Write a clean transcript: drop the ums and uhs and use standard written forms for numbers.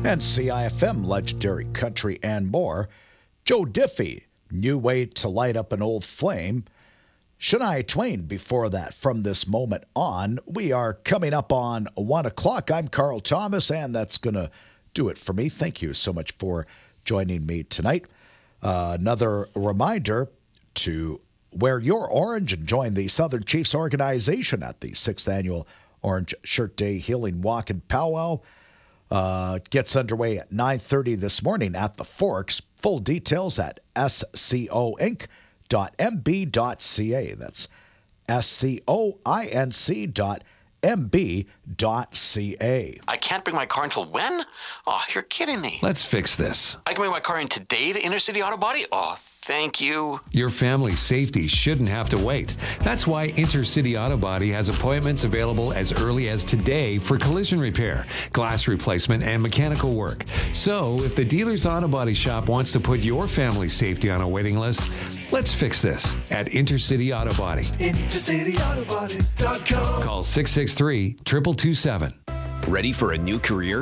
And CIFM, Legendary Country and more. Joe Diffie, New Way to Light Up an Old Flame. Shania Twain before that, From This Moment On. We are coming up on 1 o'clock. I'm Carl Thomas, and that's going to do it for me. Thank you so much for joining me tonight. Another reminder to wear your orange and join the Southern Chiefs organization at the 6th Annual Orange Shirt Day Healing Walk and Powwow. Gets underway at 9:30 this morning at the Forks. Full details at scoinc.mb.ca. That's scoinc.mb.ca. I can't bring my car until when? Oh, you're kidding me. Let's fix this. I can bring my car in today to Intercity Auto Body? Oh, thank you. Your family's safety shouldn't have to wait. That's why Intercity Auto Body has appointments available as early as today for collision repair, glass replacement, and mechanical work. So if the dealer's auto body shop wants to put your family's safety on a waiting list, let's fix this at Intercity Auto Body. IntercityAutoBody.com. Call 663-2227. Ready for a new career?